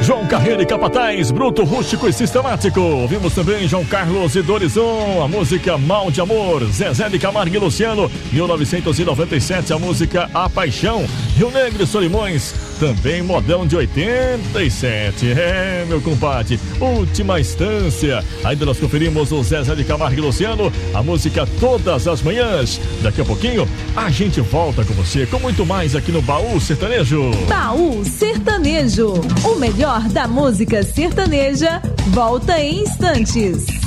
João Carreira e Capataz, bruto, rústico e sistemático. Ouvimos também João Carlos e Dorizon, a música Mal de Amor. Zezé de Camargo e Luciano, 1997, a música A Paixão. Rio Negro e Solimões, também modão de 87. É, meu compadre, Última Instância. Ainda nós conferimos o Zezé de Camargo e Luciano, a música Todas as Manhãs. Daqui a pouquinho, a gente volta com você com muito mais aqui no Baú Sertanejo. Baú Sertanejo, o melhor da música sertaneja, volta em instantes.